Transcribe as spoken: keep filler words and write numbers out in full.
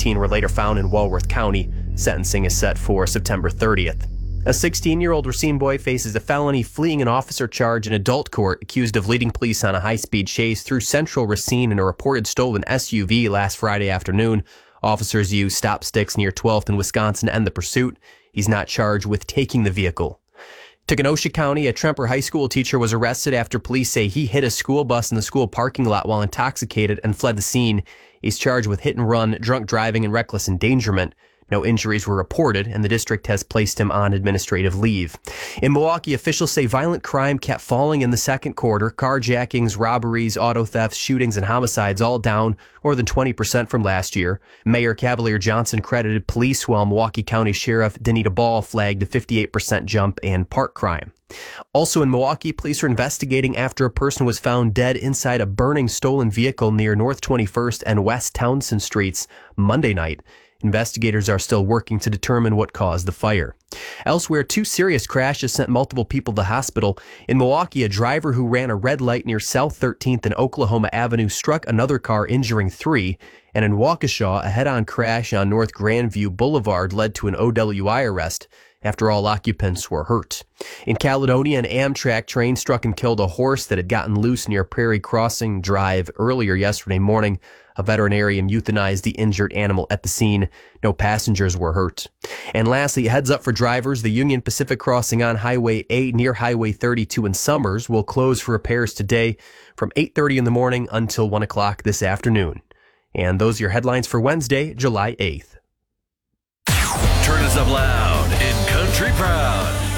eighteen were later found in Walworth County. Sentencing is set for September thirtieth. A sixteen-year-old Racine boy faces a felony fleeing an officer charge in adult court, accused of leading police on a high-speed chase through central Racine in a reported stolen S U V last Friday afternoon. Officers used stop sticks near twelfth in Wisconsin to end the pursuit. He's not charged with taking the vehicle. To Kenosha County, a Tremper High School teacher was arrested after police say he hit a school bus in the school parking lot while intoxicated and fled the scene. He's charged with hit and run, drunk driving, and reckless endangerment. No injuries were reported, and the district has placed him on administrative leave. In Milwaukee, officials say violent crime kept falling in the second quarter. Carjackings, robberies, auto thefts, shootings, and homicides all down more than twenty percent from last year. Mayor Cavalier Johnson credited police, while Milwaukee County Sheriff Danita Ball flagged a fifty-eight percent jump in park crime. Also in Milwaukee, police are investigating after a person was found dead inside a burning stolen vehicle near North twenty-first and West Townsend Streets Monday night. Investigators are still working to determine what caused the fire. Elsewhere, two serious crashes sent multiple people to the hospital. In Milwaukee, a driver who ran a red light near South thirteenth and Oklahoma Avenue struck another car, injuring three. And in Waukesha, a head-on crash on North Grandview Boulevard led to an O W I arrest after all occupants were hurt. In Caledonia, an Amtrak train struck and killed a horse that had gotten loose near Prairie Crossing Drive earlier yesterday morning. A veterinarian euthanized the injured animal at the scene. No passengers were hurt. And lastly, heads up for drivers. The Union Pacific crossing on Highway eight near Highway thirty-two in Summers will close for repairs today from eight thirty in the morning until one o'clock this afternoon. And those are your headlines for Wednesday, July eighth. Turn us up loud in Country Proud.